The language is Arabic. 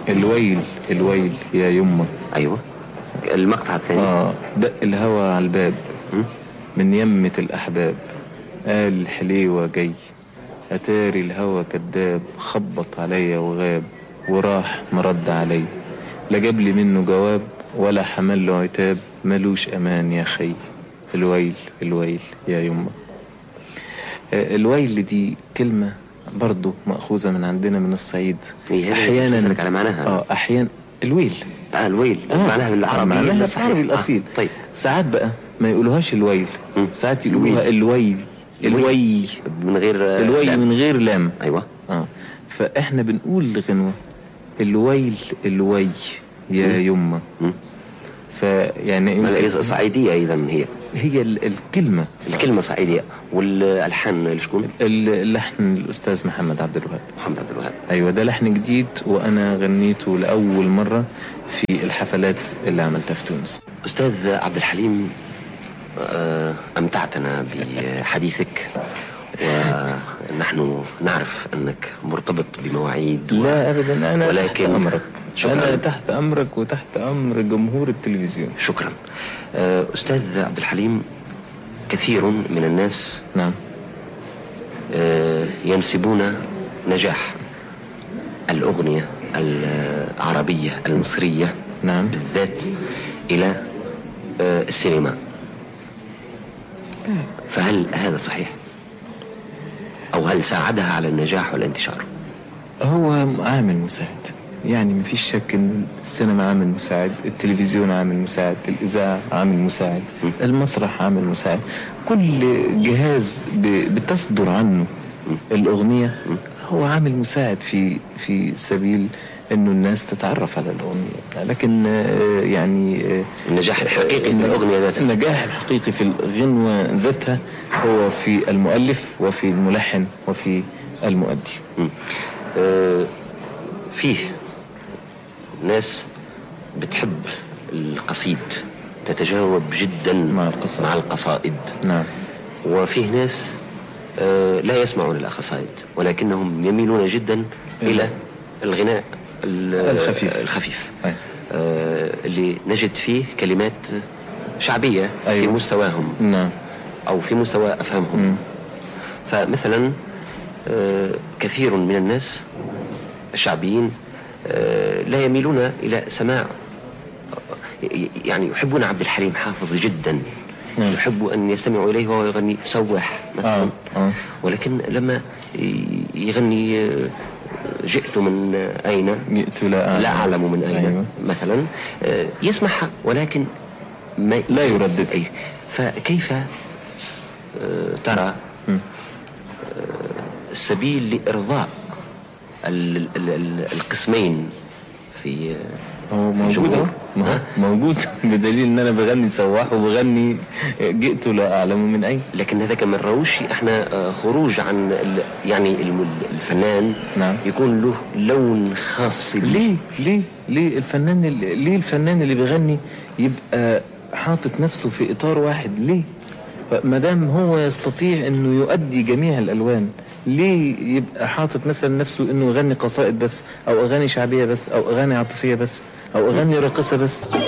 الويل الويل يا يمه. ايوه المقطع الثاني. دق الهوى على الباب من يمة الأحباب، قال الحليوة جاي، أتاري الهوى كداب، خبط عليا وغاب وراح مرد علي، لا جاب لي منه جواب ولا حمل له عتاب، ملوش أمان يا خي. الويل الويل يا يمه. الويل دي كلمة برضو مأخوذة من عندنا من الصعيد. أحيانا على معناها أحيانا الويل الويل معناها بالعربي، معناها بالعربي الأصيل. طيب ساعات بقى ما يقولوهاش الويل، ساعات يقولوها الويل. الوي من غير الوي لام. من غير لام. ايوه. فاحنا بنقول لغنوة الويل الوي يا يمه. فيعني صعيدية ايضا هي الكلمة صعيدية. والالحان لشكون؟ اللحن الاستاذ محمد عبد الوهاب. ايوه ده لحن جديد وانا غنيته لاول مرة في الحفلات اللي عملتها في تونس. استاذ عبد الحليم، أمتعتنا بحديثك، ونحن نعرف أنك مرتبط بمواعيد لا أبدا، أنا ولكن تحت أمرك. شكرا. أنا تحت أمرك وتحت أمر جمهور التلفزيون. شكرا. أستاذ عبد الحليم، كثير من الناس نعم ينسبون نجاح الأغنية العربية المصرية نعم بالذات إلى السينما، فهل هذا صحيح؟ أو هل ساعدها على النجاح والانتشار؟ هو عامل مساعد، يعني مفيش شك ان السينما عامل مساعد، التلفزيون عامل مساعد، الإذاعة عامل مساعد، المسرح عامل مساعد. كل جهاز بتصدر عنه الأغنية هو عامل مساعد في سبيل انه الناس تتعرف على الأغنية. لكن يعني النجاح الحقيقي للأغنية ذاتها، النجاح الحقيقي في الغنوة ذاتها هو في المؤلف وفي الملحن وفي المؤدي. فيه ناس بتحب القصيد، تتجاوب جدا مع القصائد. نعم. وفيه ناس لا يسمعون القصائد ولكنهم يميلون جدا إلى الغناء الخفيف. اللي نجد فيه كلمات شعبية في مستواهم. نعم. أو في مستوى أفهامهم. فمثلا كثير من الناس الشعبيين لا يميلون إلى سماع، يعني يحبون عبد الحليم حافظ جدا، يحب أن يستمعوا إليه وهو يغني سواح مثلا. ولكن لما يغني جئت من أين، جئت لا أعلم من أين مثلا، يسمعها ولكن لا يردد. فكيف ترى السبيل لإرضاء القسمين في موجود موجود بدليل ان انا بغني سواح وبغني جئت لا اعلم من اين. لكن هذا كمان راوش احنا خروج عن يعني الفنان. نعم. يكون له لون خاص. ليه الفنان اللي بيغني يبقى حاطط نفسه في اطار واحد؟ ليه ما دام هو يستطيع انه يؤدي جميع الالوان، ليه يبقى حاطط مثلا نفسه انه يغني قصائد بس، او اغاني شعبية بس، او اغاني عاطفية بس، او اغاني راقصة بس؟